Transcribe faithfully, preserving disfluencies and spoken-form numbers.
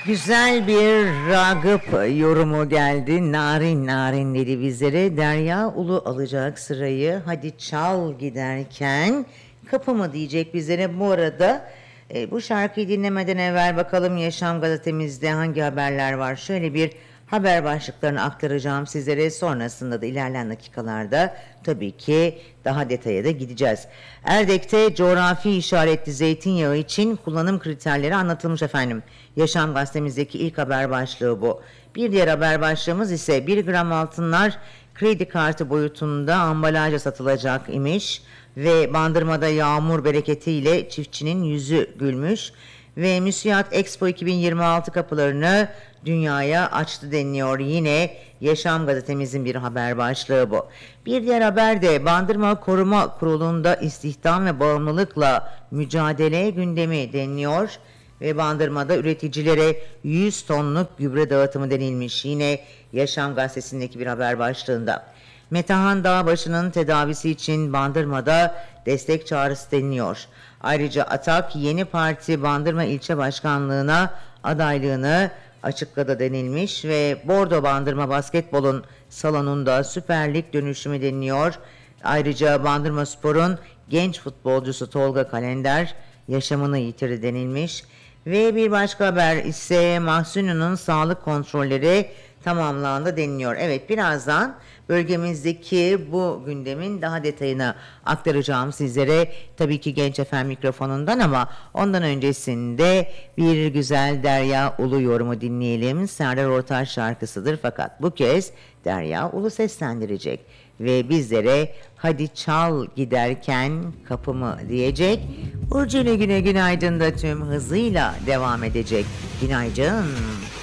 Güzel bir Ragıp yorumu geldi. Narin narin dedi bizlere. Derya Ulu alacak sırayı. Hadi çal giderken kapımı diyecek bizlere. Bu arada e, bu şarkıyı dinlemeden evvel bakalım Yaşam gazetemizde hangi haberler var. Şöyle bir haber başlıklarını aktaracağım sizlere. Sonrasında da ilerleyen dakikalarda tabii ki daha detaya da gideceğiz. Erdek'te coğrafi işaretli zeytinyağı için kullanım kriterleri anlatılmış efendim. Yaşam gazetemizdeki ilk haber başlığı bu. Bir diğer haber başlığımız ise bir gram altınlar kredi kartı boyutunda ambalajla satılacak imiş ve Bandırma'da yağmur bereketiyle çiftçinin yüzü gülmüş ve Müsiyat Expo iki bin yirmi altı kapılarını dünyaya açtı deniliyor. Yine Yaşam gazetemizin bir haber başlığı bu. Bir diğer haber de Bandırma Koruma Kurulu'nda istihdam ve bağımlılıkla mücadele gündemi deniliyor. Ve Bandırma'da üreticilere yüz tonluk gübre dağıtımı denilmiş. Yine Yaşam gazetesindeki bir haber başlığında. Metehan Dağbaşı'nın tedavisi için Bandırma'da destek çağrısı deniliyor. Ayrıca Atak yeni parti Bandırma İlçe Başkanlığı'na adaylığını açıkladı denilmiş ve Bordo Bandırma Basketbol'un salonunda Süper Lig dönüşümü deniliyor. Ayrıca Bandırma Spor'un genç futbolcusu Tolga Kalender yaşamını yitirdi denilmiş. Ve bir başka haber ise Mahsun'un sağlık kontrolleri tamamlandı deniliyor. Evet, birazdan bölgemizdeki bu gündemin daha detayını aktaracağım sizlere. Tabii ki Genç Efem mikrofonundan ama ondan öncesinde bir güzel Derya Ulu yorumu dinleyelim. Serdar Ortaç şarkısıdır fakat bu kez Derya Ulu seslendirecek ve bizlere hadi çal giderken kapımı diyecek. Burcu ile güne günaydın da tüm hızıyla devam edecek. Günaydın.